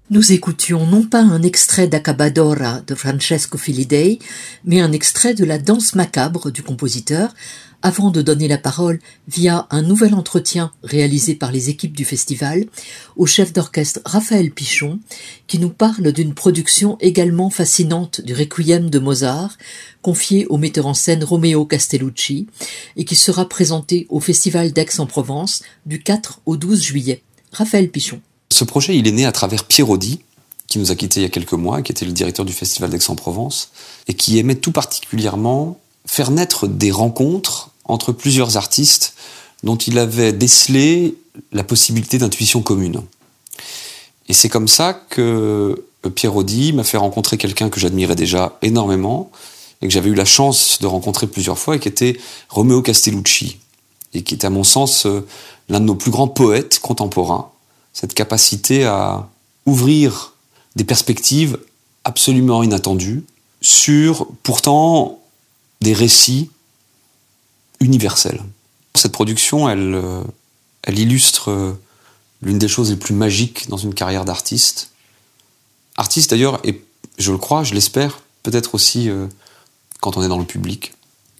Nous écoutions non pas un extrait d'Accabadora de Francesco Filidei, mais un extrait de la danse macabre du compositeur, avant de donner la parole, via un nouvel entretien réalisé par les équipes du festival, au chef d'orchestre Raphaël Pichon, qui nous parle d'une production également fascinante du Requiem de Mozart, confiée au metteur en scène Romeo Castellucci, et qui sera présentée au Festival d'Aix-en-Provence du 4 au 12 juillet. Raphaël Pichon. Ce projet, il est né à travers Pierre Audi, qui nous a quittés il y a quelques mois, qui était le directeur du Festival d'Aix-en-Provence, et qui aimait tout particulièrement faire naître des rencontres entre plusieurs artistes dont il avait décelé la possibilité d'intuition commune. Et c'est comme ça que Pierre Audi m'a fait rencontrer quelqu'un que j'admirais déjà énormément, et que j'avais eu la chance de rencontrer plusieurs fois, et qui était Romeo Castellucci, et qui était à mon sens l'un de nos plus grands poètes contemporains. Cette capacité à ouvrir des perspectives absolument inattendues sur, pourtant, des récits universels. Cette production, elle illustre l'une des choses les plus magiques dans une carrière d'artiste. Artiste d'ailleurs, et je le crois, je l'espère, peut-être aussi quand on est dans le public.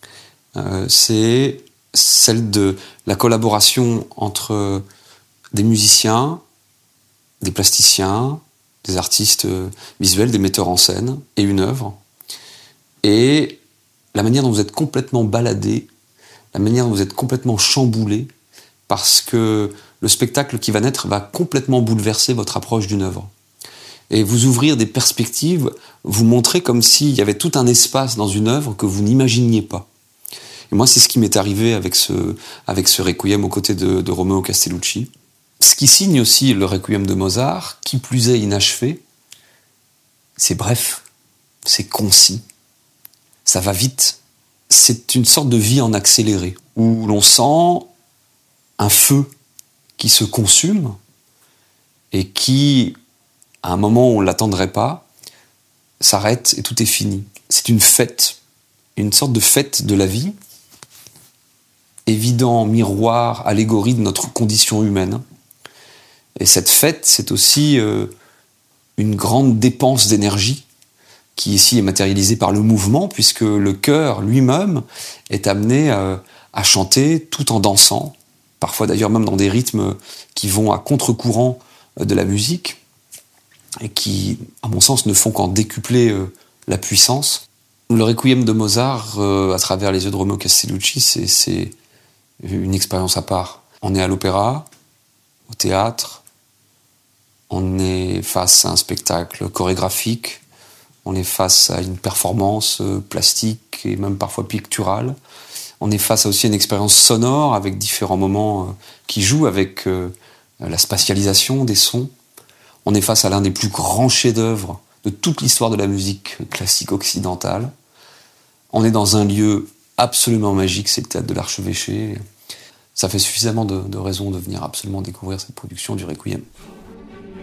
C'est celle de la collaboration entre des musiciens, des plasticiens, des artistes visuels, des metteurs en scène, et une œuvre. Et la manière dont vous êtes complètement baladé, la manière dont vous êtes complètement chamboulé, parce que le spectacle qui va naître va complètement bouleverser votre approche d'une œuvre. Et vous ouvrir des perspectives, vous montrer comme s'il y avait tout un espace dans une œuvre que vous n'imaginiez pas. Et moi, c'est ce qui m'est arrivé avec ce Requiem aux côtés de Romeo Castellucci. Ce qui signe aussi le Requiem de Mozart, qui plus est inachevé, c'est bref, c'est concis, ça va vite. C'est une sorte de vie en accéléré, où l'on sent un feu qui se consume et qui, à un moment où on ne l'attendrait pas, s'arrête et tout est fini. C'est une fête, une sorte de fête de la vie, évident miroir, allégorie de notre condition humaine. Et cette fête, c'est aussi une grande dépense d'énergie qui ici est matérialisée par le mouvement, puisque le chœur lui-même est amené à chanter tout en dansant, parfois d'ailleurs même dans des rythmes qui vont à contre-courant de la musique, et qui, à mon sens, ne font qu'en décupler la puissance. Le Requiem de Mozart, à travers les yeux de Romeo Castellucci, c'est une expérience à part. On est à l'opéra, au théâtre, on est face à un spectacle chorégraphique, on est face à une performance plastique et même parfois picturale. On est face à aussi une expérience sonore avec différents moments qui jouent avec la spatialisation des sons. On est face à l'un des plus grands chefs-d'œuvre de toute l'histoire de la musique classique occidentale. On est dans un lieu absolument magique, c'est le théâtre de l'Archevêché. Ça fait suffisamment de raisons de venir absolument découvrir cette production du Requiem.